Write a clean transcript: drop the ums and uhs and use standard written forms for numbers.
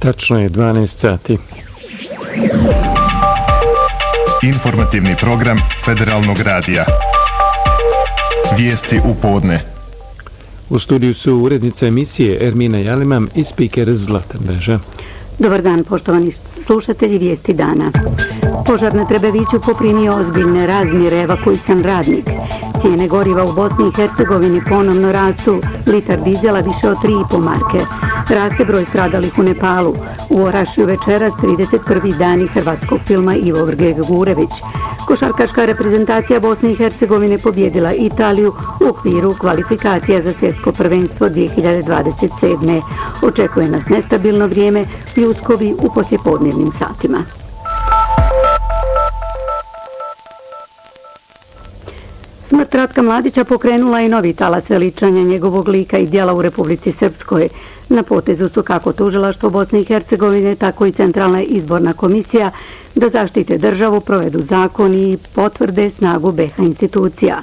Tačno je 12 sati. Informativni program Federalnog radija. Vijesti u podne. U studiju su urednica emisije Ermina Jalimam i spiker Zlatan Breža. Dobar dan, poštovani slušatelji vijesti dana. Požar na Trebeviću poprimio ozbiljne razmjere, evakuisan radnik. Cijene goriva u Bosni i Hercegovini ponovno rastu, litar dizela više od 3,5 marke. Raste broj stradalih u Nepalu. U Orašju večeras 31. dani hrvatskog filma Ivo Vrge-Gurević. Košarkaška reprezentacija Bosne i Hercegovine pobjedila Italiju u okviru kvalifikacija za svjetsko prvenstvo 2027. Očekuje nas nestabilno vrijeme, pljuskovi u poslijepodnevnim satima. Smrt Ratka Mladića pokrenula i novi talas veličanja njegovog lika i djela u Republici Srpskoj. Na potezu su kako tužilaštvo Bosne i Hercegovine, tako i Centralna izborna komisija da zaštite državu, provedu zakon i potvrde snagu BiH institucija.